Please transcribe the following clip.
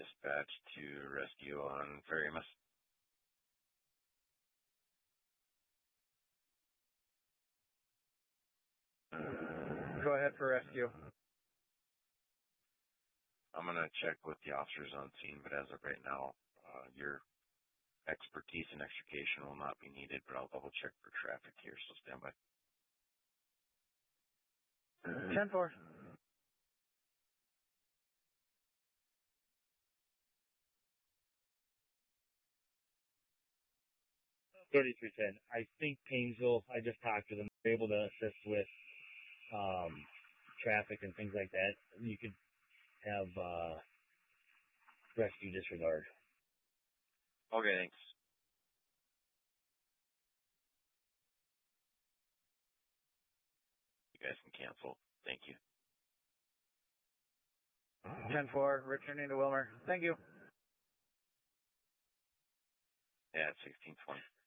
dispatch to rescue on Ferrymus. Go ahead for rescue. I'm going to check with the officers on scene, but as of right now, your expertise in extrication will not be needed, but I'll double check for traffic here, so stand by. 10-4. I think Painesville, I just talked to them, they're able to assist with traffic and things like that. You could have rescue disregard. Okay, thanks. You guys can cancel. Thank you. 10-4, returning to Wilmer. Thank you. Yeah, it's 1620.